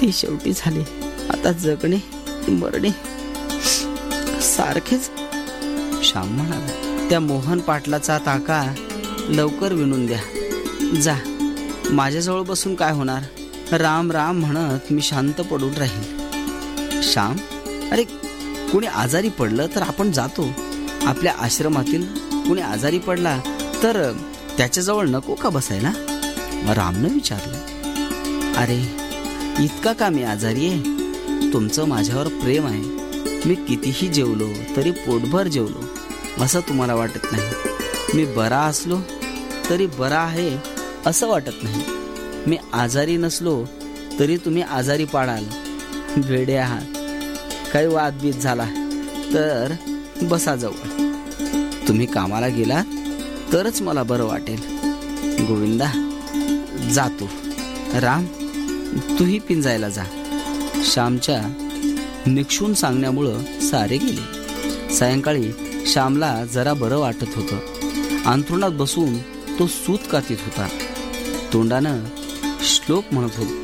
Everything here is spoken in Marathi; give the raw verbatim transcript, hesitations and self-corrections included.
ती शेवटी झाली. आता जगणे मरणे सारखेच. श्याम म्हणाला, त्या मोहन पाटलाचा ताका लवकर विणून द्या. जा, माझ्याजवळ बसून काय होणार. राम राम म्हणत मी शांत पडून राहील. श्याम, अरे कुणी आजारी पडलं तर आपण जातो. आपल्या आश्रमातील कुणी आजारी पडला तर त्याच्याजवळ नको का बसायला. रामनं विचारलं, अरे इतका का मी आजारी आहे. तुमचं माझ्यावर प्रेम आहे. मी कितीही जेवलो तरी पोटभर जेवलो असं तुम्हाला वाटत नाही. मी बरा असलो तरी बरा आहे असं वाटत नाही. मी आजारी नसलो तरी तुम्ही आजारी पाडाल. वेडे आहात. काही वादबीत झाला तर बसा जवळ. तुम्ही कामाला गेलात तरच मला बरं वाटेल. गोविंदा, जातो. राम, तूही पिंजायला जा. श्यामच्या निक्षून सांगण्यामुळं सारे गेले. सायंकाळी श्यामला जरा बरं वाटत होतं. अंथरुणात बसून तो सूत कातीत होता. तोंडानं श्लोक म्हणत होता.